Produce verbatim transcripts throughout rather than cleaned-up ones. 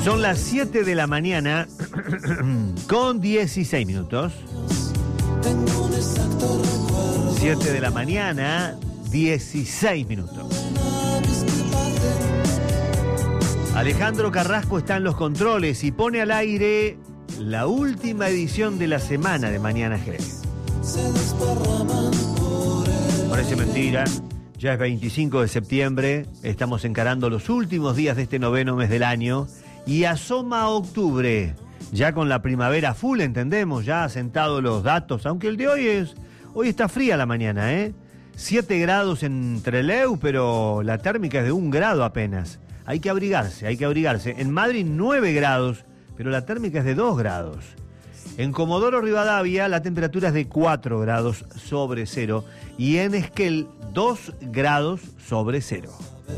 Son las siete de la mañana con dieciséis minutos. siete de la mañana, dieciséis minutos. Alejandro Carrasco está en los controles y pone al aire la última edición de la semana de Mañana G. Parece mentira, ya es veinticinco de septiembre, estamos encarando los últimos días de este noveno mes del año y asoma octubre, ya con la primavera full, entendemos, ya asentados los datos, aunque el de hoy es, hoy está fría la mañana, ¿eh? siete grados en Trelew, pero la térmica es de un grado apenas. Hay que abrigarse, hay que abrigarse. En Madrid nueve grados, pero la térmica es de dos grados. En Comodoro Rivadavia la temperatura es de cuatro grados sobre cero y en Esquel dos grados sobre cero.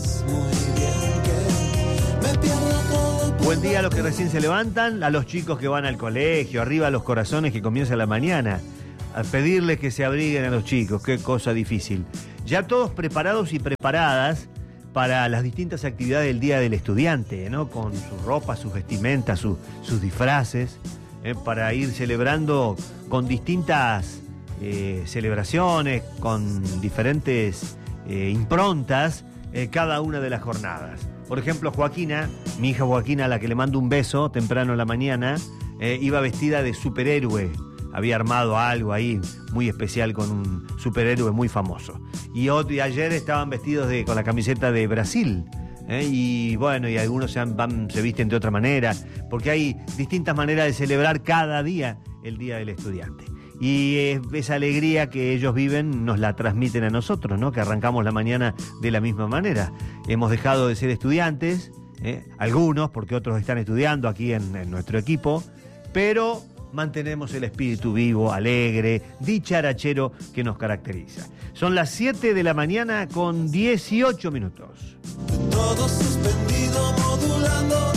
Buen día a los que recién se levantan, a los chicos que van al colegio, arriba a los corazones que comienza la mañana, a pedirles que se abriguen a los chicos, qué cosa difícil. Ya todos preparados y preparadas para las distintas actividades del Día del Estudiante, ¿no? Con sus ropas, sus vestimentas, su, sus disfraces, ¿eh? Para ir celebrando con distintas eh, celebraciones, con diferentes eh, improntas, eh, cada una de las jornadas. Por ejemplo, Joaquina, mi hija Joaquina, a la que le mando un beso temprano en la mañana, eh, iba vestida de superhéroe. Había armado algo ahí muy especial con un superhéroe muy famoso. Y, otro, y ayer estaban vestidos de, con la camiseta de Brasil. ¿eh? Y bueno, y algunos se, han, van, se visten de otra manera, porque hay distintas maneras de celebrar cada día el Día del Estudiante. Y eh, esa alegría que ellos viven nos la transmiten a nosotros, ¿no? Que arrancamos la mañana de la misma manera. Hemos dejado de ser estudiantes, ¿eh? algunos, porque otros están estudiando aquí en, en nuestro equipo, pero mantenemos el espíritu vivo, alegre, dicharachero que nos caracteriza. Son las siete de la mañana con dieciocho minutos. Todo suspendido, modulando.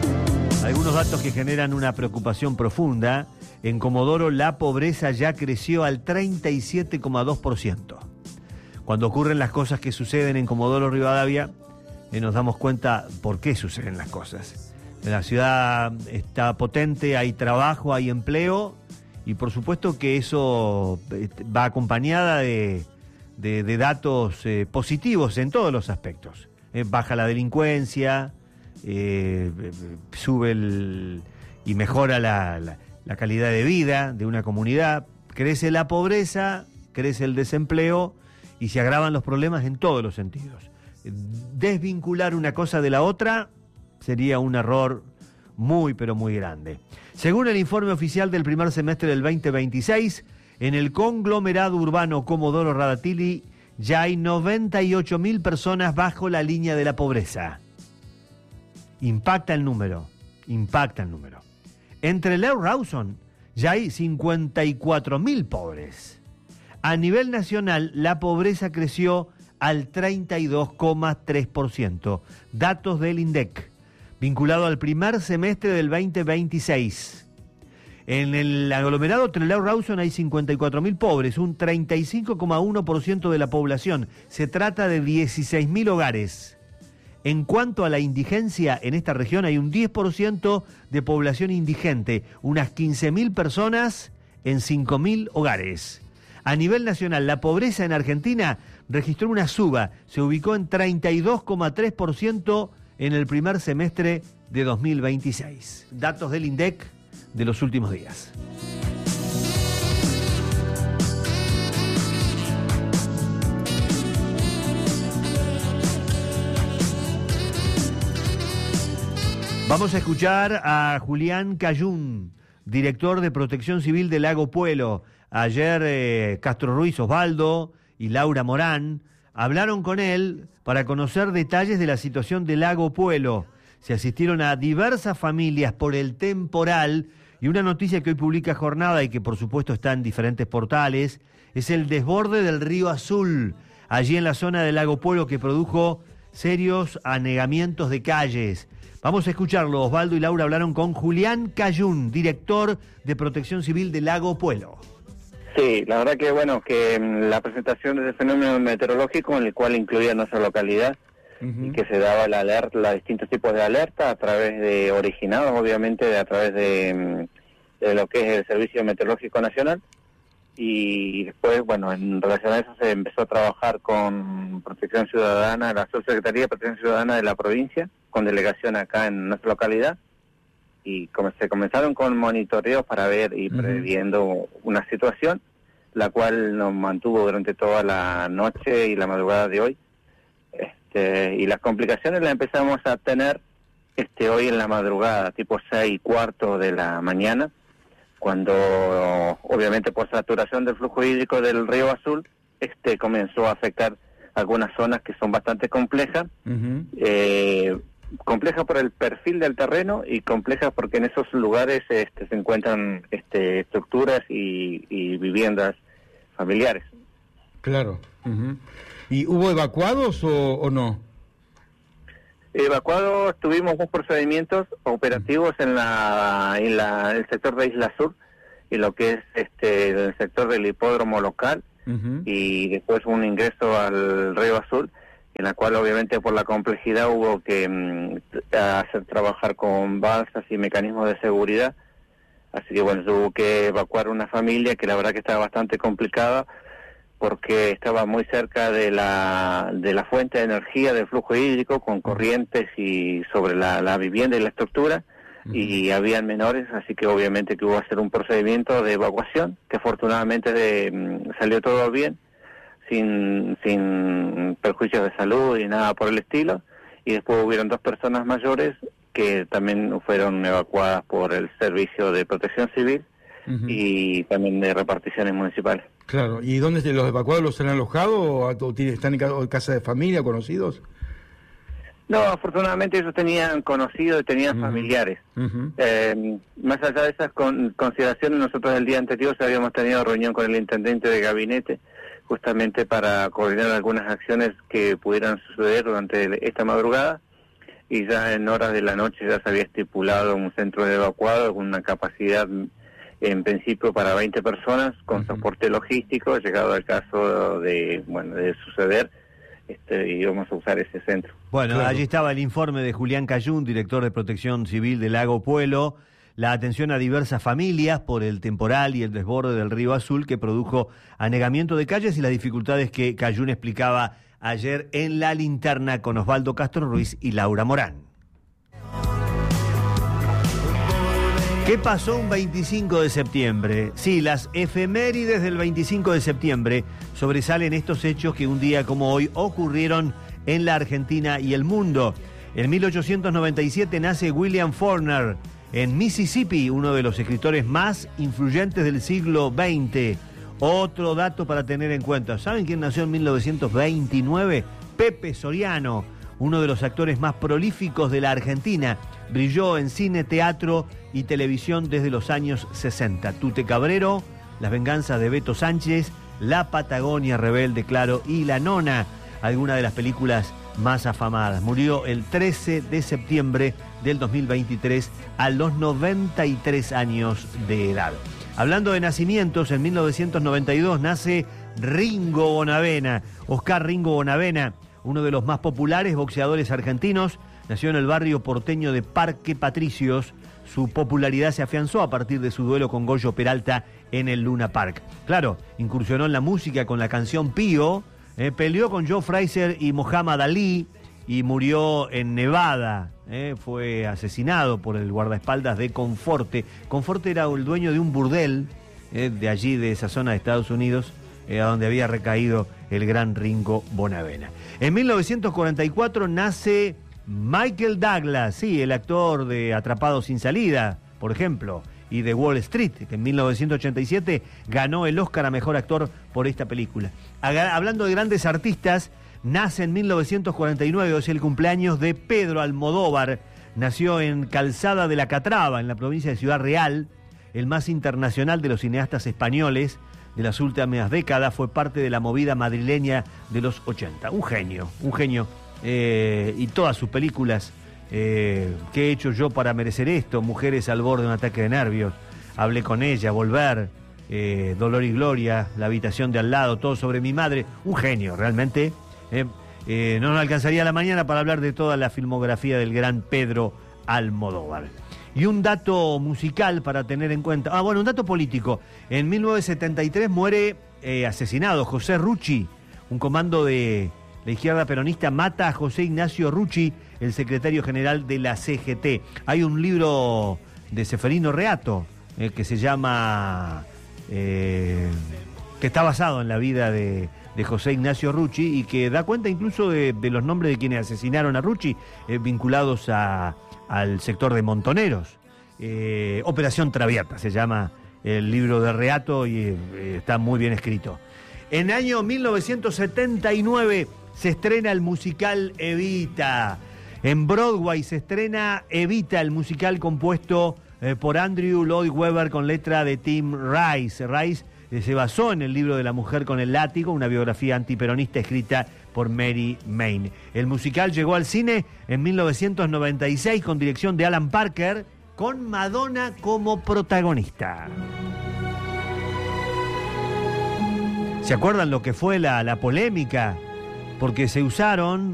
Algunos datos que generan una preocupación profunda. En Comodoro la pobreza ya creció al treinta y siete coma dos por ciento. Cuando ocurren las cosas que suceden en Comodoro Rivadavia, eh, nos damos cuenta por qué suceden las cosas. La ciudad está potente, hay trabajo, hay empleo y por supuesto que eso va acompañada de, de, de datos eh, positivos en todos los aspectos. Eh, baja la delincuencia, eh, sube el, y mejora la, la, la calidad de vida de una comunidad, crece la pobreza, crece el desempleo y se agravan los problemas en todos los sentidos. Desvincular una cosa de la otra sería un error muy, pero muy grande. Según el informe oficial del primer semestre del veinte veintiséis, en el conglomerado urbano Comodoro Radatili ya hay noventa y ocho mil personas bajo la línea de la pobreza. Impacta el número, impacta el número. Entre Leo Rawson ya hay cincuenta y cuatro mil pobres. A nivel nacional, la pobreza creció al treinta y dos coma tres por ciento. Datos del INDEC, vinculado al primer semestre del veinte veintiséis. En el aglomerado Trelew Rawson hay cincuenta y cuatro mil pobres, un treinta y cinco coma uno por ciento de la población. Se trata de dieciséis mil hogares. En cuanto a la indigencia, en esta región hay un diez por ciento de población indigente, unas quince mil personas en cinco mil hogares. A nivel nacional, la pobreza en Argentina registró una suba, se ubicó en treinta y dos coma tres por ciento en el primer semestre de dos mil veintiséis. Datos del INDEC de los últimos días. Vamos a escuchar a Julián Cayún, director de Protección Civil de Lago Puelo. Ayer eh, Castro Ruiz Osvaldo y Laura Morán hablaron con él para conocer detalles de la situación de Lago Puelo. Se asistieron a diversas familias por el temporal y una noticia que hoy publica Jornada y que por supuesto está en diferentes portales es el desborde del río Azul, allí en la zona del Lago Puelo, que produjo serios anegamientos de calles. Vamos a escucharlo. Osvaldo y Laura hablaron con Julián Cayún, director de Protección Civil de Lago Puelo. Sí, la verdad que bueno, que la presentación de ese fenómeno meteorológico en el cual incluía nuestra localidad uh-huh. y que se daba la alerta, los distintos tipos de alerta a través de, originados obviamente de, a través de, de lo que es el Servicio Meteorológico Nacional. Y después, bueno, en relación a eso se empezó a trabajar con Protección Ciudadana, la Subsecretaría de Protección Ciudadana de la provincia, con delegación acá en nuestra localidad, y como se comenzaron con monitoreos para ver y previendo uh-huh. una situación, la cual nos mantuvo durante toda la noche y la madrugada de hoy. Este, y las complicaciones las empezamos a tener este hoy en la madrugada, tipo seis y cuarto de la mañana, cuando obviamente por saturación del flujo hídrico del río Azul este comenzó a afectar algunas zonas que son bastante complejas, uh-huh. eh, complejas por el perfil del terreno y complejas porque en esos lugares este, se encuentran este, estructuras y, y viviendas familiares. Claro. Uh-huh. ¿Y hubo evacuados o, o no? Evacuados, tuvimos unos procedimientos operativos en la en la el sector de Isla Sur y lo que es este el sector del hipódromo local, uh-huh. y después un ingreso al río Azul, en la cual obviamente por la complejidad hubo que mm, hacer trabajar con balsas y mecanismos de seguridad, así que bueno, hubo que evacuar una familia que la verdad que estaba bastante complicada, porque estaba muy cerca de la de la fuente de energía del flujo hídrico, con corrientes y sobre la, la vivienda y la estructura, uh-huh. y habían menores, así que obviamente que hubo que hacer un procedimiento de evacuación, que afortunadamente de, salió todo bien, sin sin perjuicios de salud y nada por el estilo, y después hubieron dos personas mayores que también fueron evacuadas por el Servicio de Protección Civil, uh-huh. y también de reparticiones municipales. Claro, ¿y dónde los evacuados los han alojado o, o están en casa de familia, conocidos? No, afortunadamente ellos tenían conocidos y tenían uh-huh. familiares. Uh-huh. Eh, más allá de esas con, consideraciones, nosotros el día anterior ya habíamos tenido reunión con el intendente de gabinete, justamente para coordinar algunas acciones que pudieran suceder durante esta madrugada, y ya en horas de la noche ya se había estipulado un centro de evacuado con una capacidad en principio para veinte personas, con uh-huh. soporte logístico, llegado al caso de bueno de suceder, este, y vamos a usar ese centro. Bueno, claro. Allí estaba el informe de Julián Cayún, director de Protección Civil de Lago Puelo, la atención a diversas familias por el temporal y el desborde del río Azul que produjo anegamiento de calles y las dificultades que Cayún explicaba ayer en La Linterna con Osvaldo Castro Ruiz y Laura Morán. ¿Qué pasó un veinticinco de septiembre? Sí, las efemérides del veinticinco de septiembre sobresalen estos hechos que un día como hoy ocurrieron en la Argentina y el mundo. En mil ochocientos noventa y siete nace William Faulkner en Mississippi, uno de los escritores más influyentes del siglo veinte. Otro dato para tener en cuenta. ¿Saben quién nació en mil novecientos veintinueve? Pepe Soriano, uno de los actores más prolíficos de la Argentina. Brilló en cine, teatro y televisión desde los años sesenta. Tute Cabrero, Las venganzas de Beto Sánchez, La Patagonia Rebelde, claro, y La Nona, algunas de las películas más afamadas. Murió el trece de septiembre del dos mil veintitrés a los noventa y tres años de edad. Hablando de nacimientos, en mil novecientos noventa y dos nace Ringo Bonavena. Oscar Ringo Bonavena, uno de los más populares boxeadores argentinos, nació en el barrio porteño de Parque Patricios. Su popularidad se afianzó a partir de su duelo con Goyo Peralta en el Luna Park. Claro, incursionó en la música con la canción Pío, eh, peleó con Joe Frazier y Muhammad Ali y murió en Nevada. Eh, fue asesinado por el guardaespaldas de Conforte. Conforte era el dueño de un burdel eh, de allí, de esa zona de Estados Unidos, eh, a donde había recaído el gran Ringo Bonavena. En mil novecientos cuarenta y cuatro nace Michael Douglas, sí, el actor de Atrapado sin salida, por ejemplo, y de Wall Street, que en mil novecientos ochenta y siete ganó el Oscar a Mejor Actor por esta película. Hablando de grandes artistas, nace en mil novecientos cuarenta y nueve, o sea, el cumpleaños de Pedro Almodóvar. Nació en Calzada de la Catrava, en la provincia de Ciudad Real, el más internacional de los cineastas españoles de las últimas décadas, fue parte de la movida madrileña de los ochenta. Un genio, un genio. Eh, y todas sus películas, eh, ¿qué he hecho yo para merecer esto? Mujeres al borde de un ataque de nervios, Hablé con ella, Volver, eh, Dolor y Gloria, La habitación de al lado, Todo sobre mi madre. Un genio, realmente. Eh, Eh, no nos alcanzaría la mañana para hablar de toda la filmografía del gran Pedro Almodóvar. Y un dato musical para tener en cuenta. Ah, bueno, un dato político. En mil novecientos setenta y tres muere eh, asesinado José Rucci. Un comando de la izquierda peronista mata a José Ignacio Rucci, el secretario general de la C G T. Hay un libro de Seferino Reato eh, que se llama... Eh, que está basado en la vida de... de José Ignacio Rucci y que da cuenta incluso de, de los nombres de quienes asesinaron a Rucci, eh, vinculados a, al sector de Montoneros. Eh, Operación Traviata se llama el libro de Reato y eh, está muy bien escrito. En año mil novecientos setenta y nueve se estrena el musical Evita. En Broadway se estrena Evita, el musical compuesto eh, por Andrew Lloyd Webber con letra de Tim Rice. Rice se basó en el libro de La mujer con el látigo, una biografía antiperonista escrita por Mary Main. El musical llegó al cine en mil novecientos noventa y seis con dirección de Alan Parker, con Madonna como protagonista. ¿Se acuerdan lo que fue la, la polémica? Porque se usaron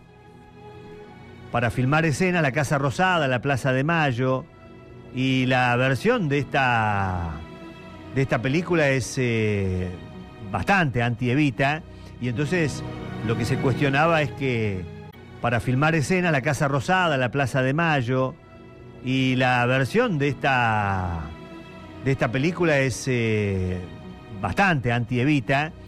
para filmar escenas la Casa Rosada, la Plaza de Mayo, y la versión de esta... de esta película es eh, bastante anti-Evita, y entonces lo que se cuestionaba es que para filmar escenas la Casa Rosada, la Plaza de Mayo, y la versión de esta, de esta película es eh, bastante anti-Evita,